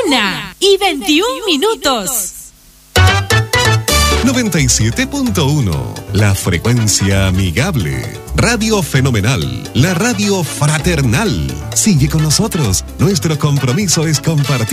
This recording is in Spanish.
1:21. 97.1, la frecuencia amigable. Radio Fenomenal, la radio fraternal. Sigue con nosotros. Nuestro compromiso es compartir